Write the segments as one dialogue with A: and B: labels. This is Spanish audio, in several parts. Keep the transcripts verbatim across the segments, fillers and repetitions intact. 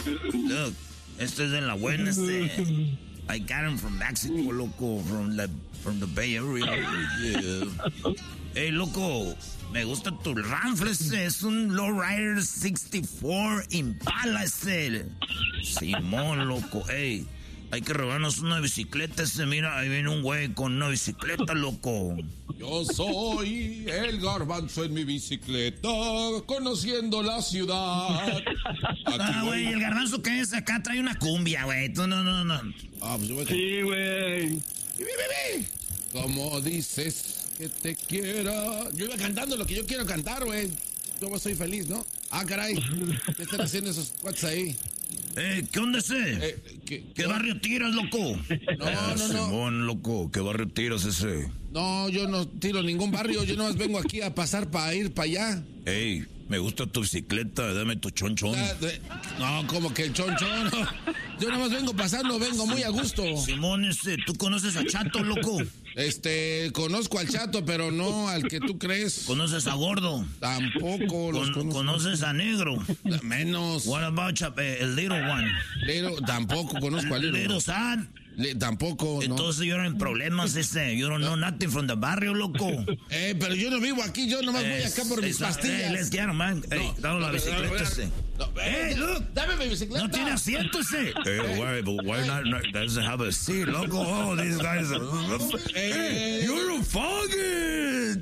A: Look, este es de la buena, este. I got him from Mexico, loco, from the, from the Bay Area. Yeah. Hey, loco, me gusta tu Ramfle, ese es un Lowrider sesenta y cuatro Impala, ese. Simón, loco, hey. Hay que robarnos una bicicleta ese, mira, ahí viene un güey con una bicicleta, loco.
B: Yo soy el Garbanzo en mi bicicleta, conociendo la ciudad.
A: Ah, güey, el Garbanzo que es acá trae una cumbia, güey. No, no, no, no.
B: Ah, pues yo voy a...
C: Sí, güey.
B: Como dices que te quiera. Yo iba cantando lo que yo quiero cantar, güey. Yo soy feliz, ¿no? Ah, caray. ¿Qué están haciendo esos cuates ahí?
A: Eh, ¿qué onda ese?
B: Eh, ¿qué,
A: ¿Qué barrio tiras, loco?
B: No, no, no.
A: Simón, loco, ¿qué barrio tiras ese?
B: No, yo no tiro ningún barrio. Yo nomás vengo aquí a pasar para ir para allá.
A: Ey, me gusta tu bicicleta, dame tu chonchón.
B: No, como que el chonchón. No. Yo nomás vengo pasando, vengo muy a gusto.
A: Simón, ese, ¿tú conoces a Chato, loco?
B: Este, conozco al Chato, pero no al que tú crees.
A: ¿Conoces a Gordo?
B: Tampoco los
A: Con, ¿Conoces a Negro?
B: Menos.
A: What about Chap eh, el Little One?
B: Little, tampoco conozco al Little.
A: Little Sad.
B: Le, tampoco,
A: Entonces yo no en problemas ese. You don't know nothing from the barrio, loco.
B: Eh, pero yo no vivo aquí, yo nomás voy acá por mis pastillas.
A: Hey, let's get him, man. Hey,
B: no,
A: dame la
B: no,
A: bicicleta
B: no, no,
A: ese.
B: No,
A: hey, look.
B: Dame mi bicicleta.
A: No tiene asiento ese. Hey, why, but why not, not doesn't have a seat, loco? Oh, these guys are... Hey, you're a faggot.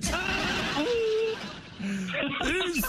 A: It's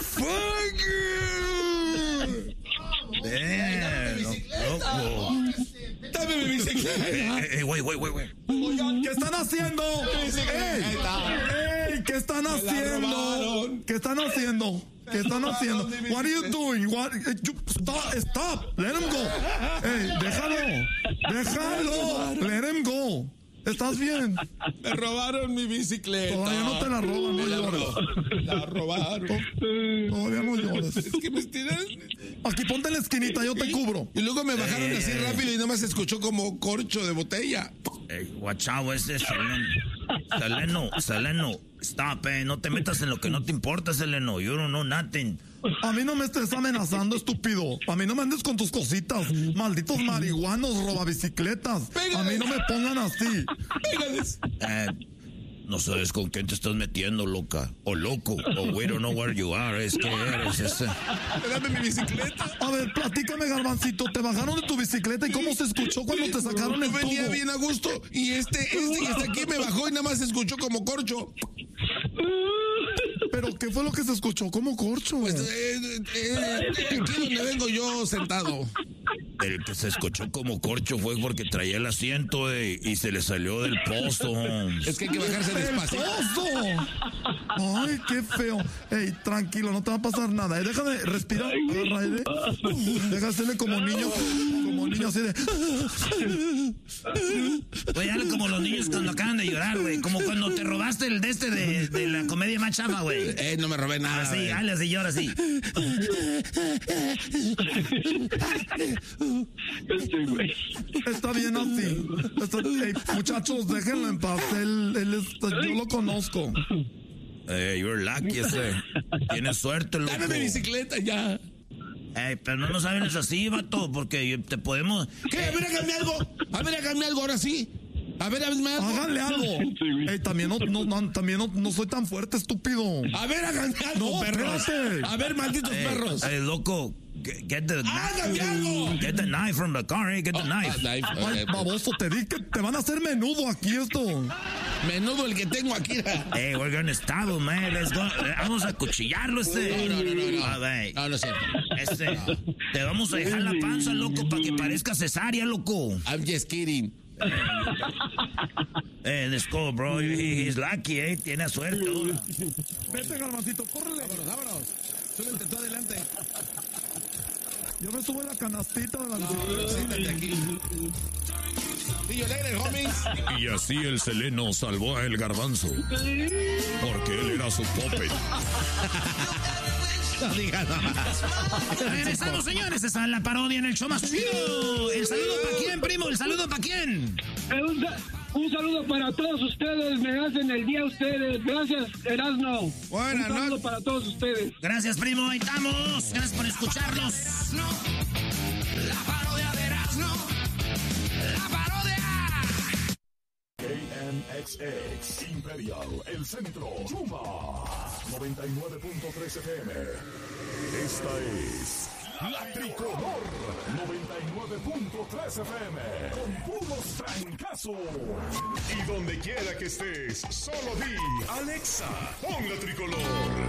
A: faggot. Damn, loco.
B: Dame mi bicicleta.
A: Hey, hey, wait, wait, wait, wait.
D: ¿Qué están haciendo? ¡Ey! ¡Ey! ¿Qué están haciendo? ¿Qué están haciendo? ¿Qué están haciendo? What are you doing? What? Stop! Stop! Let him go. Hey, déjalo. Déjalo. Let him go. ¿Estás bien?
B: Me robaron mi bicicleta.
D: Todavía no te la roban, no llores.
B: La robaron.
D: Todavía no llores.
B: Es que me estiran.
D: Aquí ponte en la esquinita, yo te cubro.
B: Y luego me bajaron
A: Eh.
B: así rápido y nomás se escuchó como corcho de botella.
A: Hey, watch out, ese Seleno. Seleno, Seleno. Stop, eh. No te metas en lo que no te importa, Seleno. You don't know nothing.
D: A mí no me estés amenazando, estúpido. A mí no me andes con tus cositas. Malditos marihuanos, robabicicletas. A mí no me pongan así.
B: Pégales.
A: Eh, no sabes con quién te estás metiendo, loca. O loco. O we don't know where you are. Es que eres ese.
B: Dame mi bicicleta.
D: A ver, platícame, Garbancito. ¿Te bajaron de tu bicicleta y cómo se escuchó cuando te sacaron el
B: Yo venía
D: tubo?
B: bien a gusto y este, este y este aquí me bajó y nada más se escuchó como corcho.
D: ¿Pero qué fue lo que se escuchó como corcho?
B: Pues eh, eh, eh, aquí donde vengo yo sentado.
A: El que se escuchó como corcho fue porque traía el asiento eh, y se le salió del pozo.
B: Es que hay que bajarse
D: ¡El
B: despacio.
D: pozo! Ay, qué feo. Ey, tranquilo, no te va a pasar nada. Eh, déjame respirar, agarra aire. Deja hacerle como niño, como niño así de...
A: Güey, dale como los niños cuando acaban de llorar, güey. Como cuando te robaste el de este de, de la comedia más chafa, güey.
B: Eh, no me robé nada.
A: Así,
B: güey.
A: dale así, llora así.
C: Este güey.
D: Está bien así. Está- ey, muchachos, déjenlo en paz. Él, él está- yo lo conozco.
A: Eh, you're lucky ese. Tienes suerte, loco.
B: Dame mi bicicleta ya.
A: Ey, pero no nos hables así, vato, porque te podemos...
B: ¿Qué? A ver, háganme algo. A ver, háganme algo ahora sí. A ver, háganme algo.
D: Háganle algo. Ey, también no, no, no, también no, no soy tan fuerte, estúpido.
B: A ver, háganme algo,
D: No,
B: perros.
D: espérate.
B: A ver, malditos
A: Eh,
B: perros.
A: eh, loco, get, get the
B: ¡Háganme algo!
A: Get the knife from the car, eh, get the
B: Ah,
A: knife.
B: knife,
D: Ay,
B: ok.
D: baboso, te di que te van a hacer menudo aquí esto.
B: Menudo el que tengo aquí.
A: Hey, we're gonna stab him, man. Let's go. Eh, Vamos a cuchillarlo, este.
B: No, no, no, no, no.
A: A ver,
B: No, no sé.
A: este, te vamos a dejar la panza, loco, para que parezca cesárea, loco.
B: I'm just kidding.
A: Eh, let's go, bro. He- he's lucky, eh. Tiene suerte ahora.
D: Vete, Garbancito, córrele.
B: Vámonos, vámonos. Súbete tú adelante.
D: Yo me subo en la canastita de la bicicleta.
B: Siéntate aquí. See you later, homies.
A: Y así el Seleno salvó a el Garbanzo. Porque él era su puppet.
B: No digas nada más.
A: Regresamos, señores. Esa es la parodia en el show más chido. ¿El saludo para quién, primo? ¿El saludo para quién?
C: Eh, Un, sa- un saludo para todos ustedes, me hacen el día ustedes. Gracias, Erasmo.
B: Buenas
C: Un saludo
B: noches.
C: para todos ustedes.
A: Gracias, primo. Ahí estamos. Gracias por escucharnos.
E: Pan X X, Imperial, El Centro, Yuma, noventa y nueve punto tres F M. Esta es La Tricolor, noventa y nueve punto tres F M, con puros trancazos. Y donde quiera que estés, solo di, Alexa, pon La Tricolor.